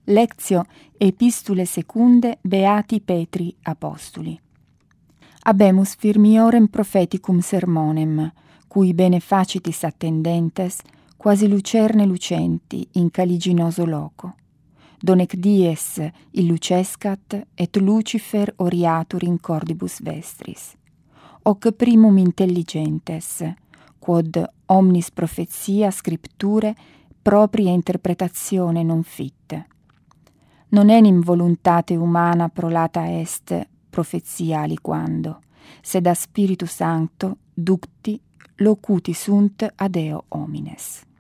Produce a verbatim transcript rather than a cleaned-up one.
Lectio epistule secunde beati Petri apostoli. Habemus firmiorem propheticum sermonem, cui benefacitis attendentes, quasi lucerne lucenti in caliginoso loco. Donec dies illucescat et Lucifer oriatur in cordibus vestris. Hoc primum intelligentes, quod omnis profetia scripture propria interpretatione non fit. Non enim voluntate humana prolata est profetia aliquando, sed a Spiritu Sancto ducti locuti sunt ad eo homines.